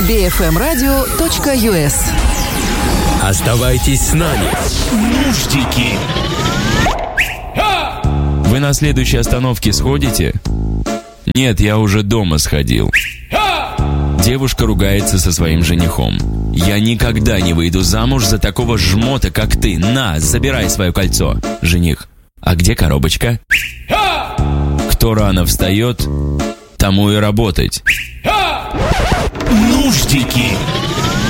bfmradio.us. Оставайтесь с нами. Нуждики. Вы на следующей остановке сходите? Нет, я уже дома сходил. Девушка ругается со своим женихом. Я никогда не выйду замуж за такого жмота, как ты. На, забирай свое кольцо. Жених. А где коробочка? Кто рано встает, тому и работать. Нуждики.